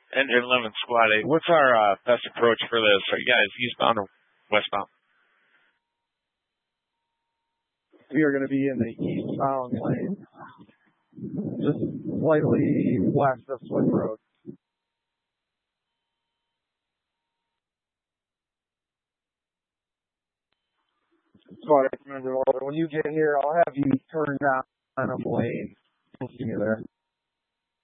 Engine 11 Squad 8. What's our best approach for this? Are you guys eastbound or westbound? We are going to be in the eastbound lane, just slightly west of Swift Road. Sorry, when you get here, I'll have you turn down a lane. We'll see you there.